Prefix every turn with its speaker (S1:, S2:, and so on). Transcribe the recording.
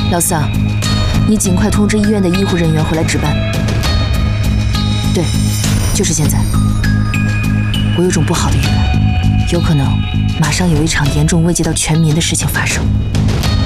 S1: 老四啊，你尽快通知医院的医护人员回来值班。对，就是现在。我有种不好的预感，有可能马上有一场严重危及到全民的事情发生。